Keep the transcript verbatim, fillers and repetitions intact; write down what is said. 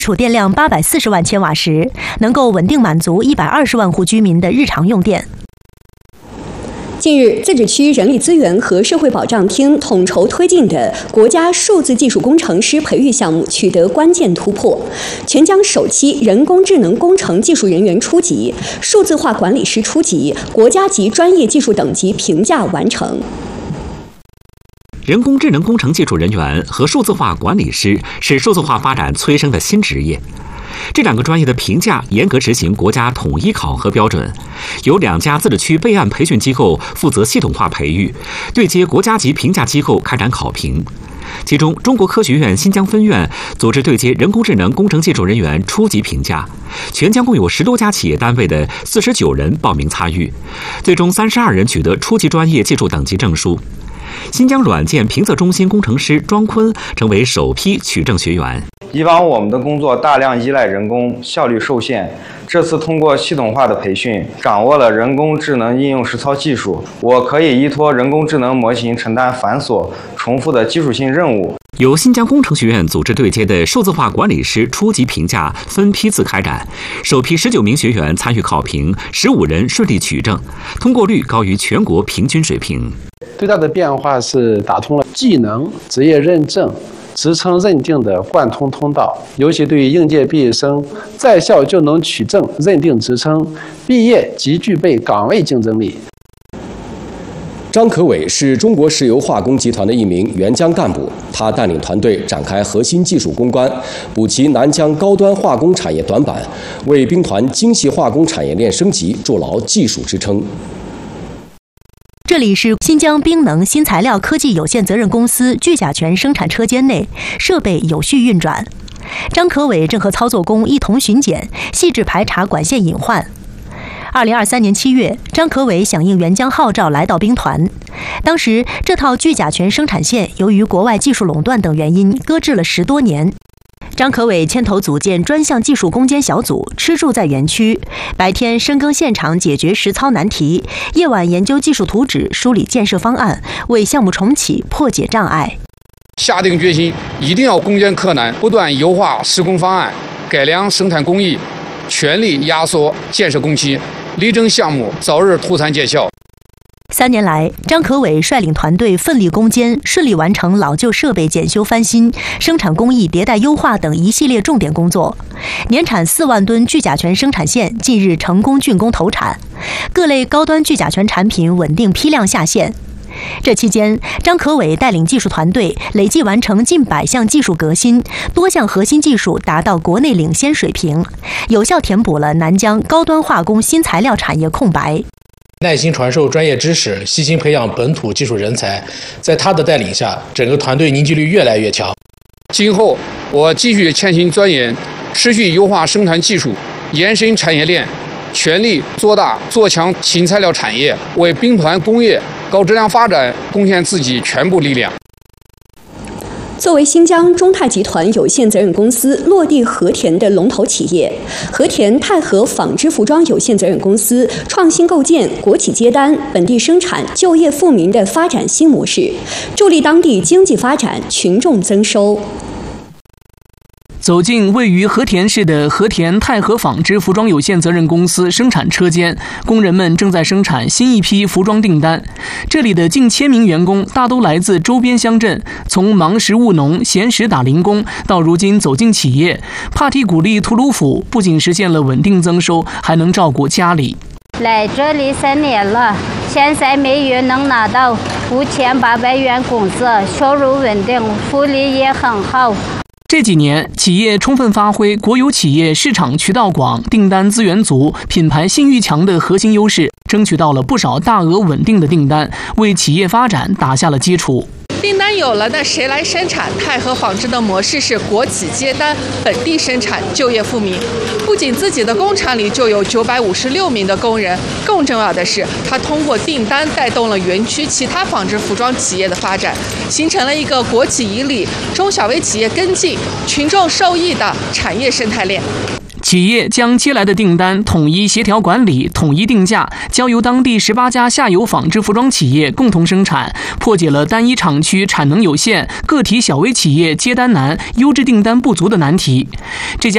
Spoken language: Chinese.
储电量八百四十万千瓦时，能够稳定满足一百二十万户居民的日常用电。 近日，自治区人力资源和社会保障厅统筹推进的国家数字技术工程师培育项目取得关键突破，全疆首期人工智能工程技术人员初级、数字化管理师初级、国家级专业技术等级评价完成。 人工智能工程技术人员和数字化管理师是数字化发展催生的新职业。这两个专业的评价严格执行国家统一考核标准，由两家自治区备案培训机构负责系统化培育，对接国家级评价机构开展考评。其中，中国科学院新疆分院组织对接人工智能工程技术人员初级评价，全疆共有十多家企业单位的四十九人报名参与，最终三十二人取得初级专业技术等级证书。新疆软件评测中心工程师庄坤成为首批取证学员。 以往我们的工作大量依赖人工，效率受限。这次通过系统化的培训，掌握了人工智能应用实操技术，我可以依托人工智能模型承担繁琐、重复的基础性任务。 由新疆工程学院组织对接的数字化管理师初级评价分批次开展，首批十九名学员参与考评，十五人顺利取证，通过率高于全国平均水平。 最大的变化是打通了技能、职业认证、职称认定的贯通通道，尤其对于应届毕业生，在校就能取证认定职称，毕业即具备岗位竞争力。 张可伟是中国石油化工集团的一名援疆干部，他带领团队展开核心技术攻关，补齐南疆高端化工产业短板，为兵团精细化工产业链升级筑牢技术支撑。 这里是新疆兵能新材料科技有限责任公司聚甲醛生产车间内，设备有序运转。张可伟正和操作工一同巡检，细致排查管线隐患。二零二三年七月，张可伟响应援疆号召来到兵团。当时，这套聚甲醛生产线由于国外技术垄断等原因，搁置了十多年。张可伟牵头组建专项技术攻坚小组，吃住在园区，白天深耕现场解决实操难题，夜晚研究技术图纸，梳理建设方案，为项目重启破解障碍。 下定决心，一定要攻坚克难，不断优化施工方案，改良生产工艺，全力压缩建设工期，力争项目早日脱产见效。 三年来，张可伟率领团队奋力攻坚，顺利完成老旧设备检修翻新、生产工艺迭代优化等一系列重点工作。年产四万吨聚甲醛生产线近日成功竣工投产，各类高端聚甲醛产品稳定批量下线。这期间，张可伟带领技术团队累计完成近百项技术革新，多项核心技术达到国内领先水平，有效填补了南疆高端化工新材料产业空白。 耐心传授专业知识，细心培养本土技术人才，在他的带领下，整个团队凝聚力越来越强。 今后我继续潜心钻研，持续优化生产技术，延伸产业链，全力做大做强新材料产业，为兵团工业高质量发展贡献自己全部力量。 作为新疆中泰集团有限责任公司落地和田的龙头企业，和田泰和纺织服装有限责任公司创新构建国企接单、本地生产、就业富民的发展新模式，助力当地经济发展、群众增收。 走进位于和田市的和田泰和纺织服装有限责任公司生产车间，工人们正在生产新一批服装订单。这里的近千名员工大都来自周边乡镇，从忙时务农、闲时打零工，到如今走进企业，帕提古丽图鲁府不仅实现了稳定增收，还能照顾家里。 来这里三年了，现在每月能拿到五千八百元工资，收入稳定，福利也很好。 这几年，企业充分发挥国有企业市场渠道广、订单资源足、品牌信誉强的核心优势，争取到了不少大额稳定的订单，为企业发展打下了基础。 订单有了，那谁来生产？泰和纺织的模式是国企接单、本地生产、就业富民。不仅自己的工厂里就有九百五十六名的工人，更重要的是，它通过订单带动了园区其他纺织服装企业的发展，形成了一个国企以里、中小微企业跟进、群众受益的产业生态链。 企业将接来的订单统一协调管理、统一定价，交由当地十八家下游纺织服装企业共同生产，破解了单一厂区产能有限、个体小微企业接单难、优质订单不足的难题。这家